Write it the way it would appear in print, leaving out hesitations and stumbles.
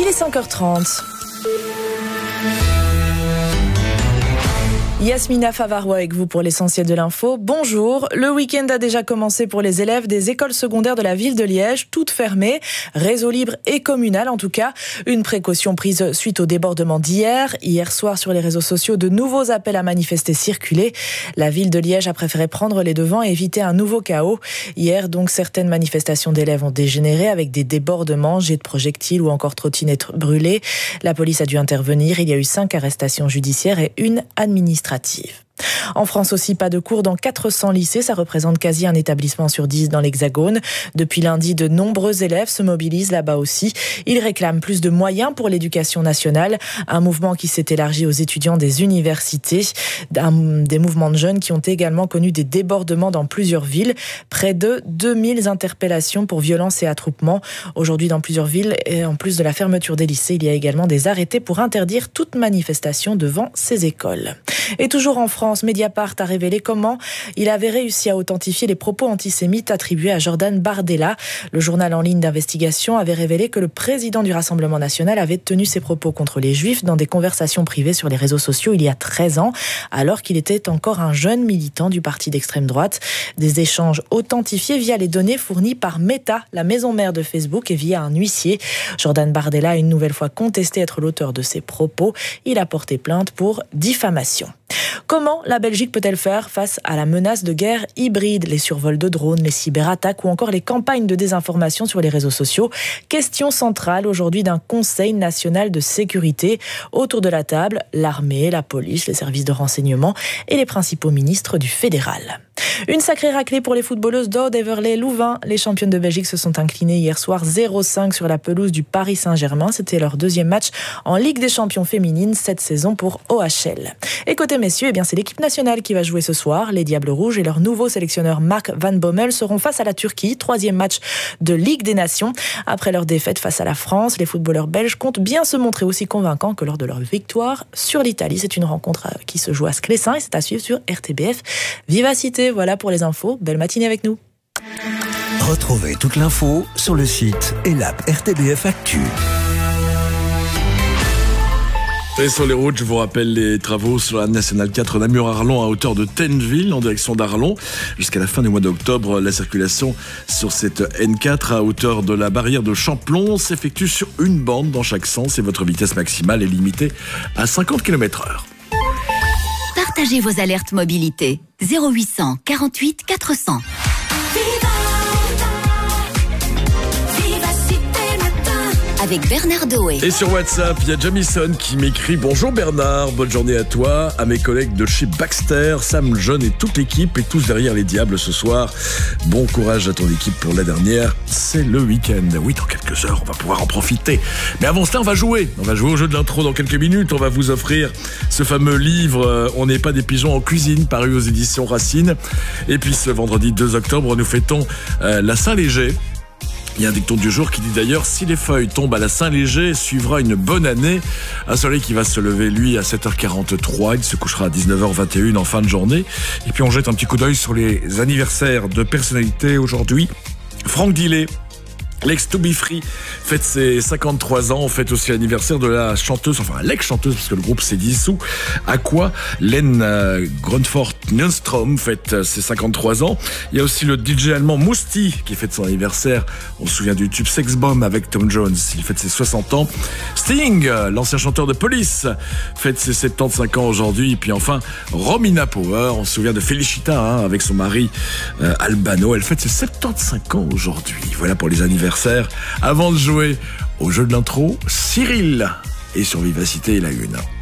Il est 5h30. Yasmina Favarou avec vous pour l'essentiel de l'info. Bonjour. Le week-end a déjà commencé pour les élèves des écoles secondaires de la ville de Liège, toutes fermées, réseau libre et communal en tout cas. Une précaution prise suite au débordement d'hier. Hier soir sur les réseaux sociaux, de nouveaux appels à manifester circulaient. La ville de Liège a préféré prendre les devants et éviter un nouveau chaos. Hier donc, certaines manifestations d'élèves ont dégénéré avec des débordements, jets de projectiles ou encore trottinettes brûlées. La police a dû intervenir. Il y a eu 5 arrestations judiciaires et une administrative. En France aussi, pas de cours dans 400 lycées, ça représente quasi un établissement sur 10 dans l'Hexagone. Depuis lundi, de nombreux élèves se mobilisent là-bas aussi. Ils réclament plus de moyens pour l'éducation nationale, un mouvement qui s'est élargi aux étudiants des universités, des mouvements de jeunes qui ont également connu des débordements dans plusieurs villes. Près de 2000 interpellations pour violences et attroupements. Aujourd'hui, dans plusieurs villes, et en plus de la fermeture des lycées, il y a également des arrêtés pour interdire toute manifestation devant ces écoles. Et toujours en France, Mediapart a révélé comment il avait réussi à authentifier les propos antisémites attribués à Jordan Bardella. Le journal en ligne d'investigation avait révélé que le président du Rassemblement national avait tenu ses propos contre les Juifs dans des conversations privées sur les réseaux sociaux il y a 13 ans, alors qu'il était encore un jeune militant du parti d'extrême droite. Des échanges authentifiés via les données fournies par Meta, la maison mère de Facebook, et via un huissier. Jordan Bardella a une nouvelle fois contesté être l'auteur de ces propos. Il a porté plainte pour diffamation. Comment la Belgique peut-elle faire face à la menace de guerre hybride, les survols de drones, les cyberattaques ou encore les campagnes de désinformation sur les réseaux sociaux? Question centrale aujourd'hui d'un Conseil national de sécurité. Autour de la table, l'armée, la police, les services de renseignement et les principaux ministres du fédéral. Une sacrée raclée pour les footballeuses d'Aude Heverlee-Louvain. Les championnes de Belgique se sont inclinées hier soir 0-5 sur la pelouse du Paris Saint-Germain. C'était leur deuxième match en Ligue des champions féminines cette saison pour OHL. Et côté messieurs, c'est l'équipe nationale qui va jouer ce soir. Les Diables Rouges et leur nouveau sélectionneur Mark Van Bommel seront face à la Turquie. 3e match de Ligue des Nations. Après leur défaite face à la France, les footballeurs belges comptent bien se montrer aussi convaincants que lors de leur victoire sur l'Italie. C'est une rencontre qui se joue à Sclessin et c'est à suivre sur RTBF Vivacité. Voilà pour les infos. Belle matinée avec nous. Retrouvez toute l'info sur le site et l'app RTBF Actu. Et sur les routes, je vous rappelle les travaux sur la Nationale 4 Namur-Arlon à hauteur de Tenneville en direction d'Arlon. Jusqu'à la fin du mois d'octobre, la circulation sur cette N4 à hauteur de la barrière de Champlon s'effectue sur une bande dans chaque sens et votre vitesse maximale est limitée à 50 km/h. Partagez vos alertes mobilité. 0800 48 400. Avec Bernard Doé. Et sur WhatsApp, il y a Jamison qui m'écrit « Bonjour Bernard, bonne journée à toi, à mes collègues de chez Baxter, Sam, John et toute l'équipe, et tous derrière les Diables ce soir. Bon courage à ton équipe pour la dernière, c'est le week-end. » Oui, dans quelques heures, on va pouvoir en profiter. Mais avant cela, on va jouer au jeu de l'intro dans quelques minutes. On va vous offrir ce fameux livre « On n'est pas des pigeons en cuisine » paru aux éditions Racine. Et puis ce vendredi 2 octobre, nous fêtons la Saint-Léger. Il y a un dicton du jour qui dit d'ailleurs « Si les feuilles tombent à la Saint-Léger, suivra une bonne année ». Un soleil qui va se lever, lui, à 7h43. Il se couchera à 19h21 en fin de journée. Et puis on jette un petit coup d'œil sur les anniversaires de personnalités aujourd'hui. Franck Dillet, l'ex To Be Free, fête ses 53 ans. On fête aussi l'anniversaire de la chanteuse, enfin l'ex-chanteuse, parce que le groupe s'est dissous. À quoi Len Grunfort Nystrom fête ses 53 ans. Il y a aussi le DJ allemand Mousti qui fête son anniversaire. On se souvient du tube Sex Bomb avec Tom Jones. Il fête ses 60 ans. Sting, l'ancien chanteur de Police, fête ses 75 ans aujourd'hui. Et puis enfin, Romina Power. On se souvient de Felicita avec son mari Albano. Elle fête ses 75 ans aujourd'hui. Voilà pour les anniversaires. Avant de jouer au jeu de l'intro, Cyril est sur Vivacité, il a une.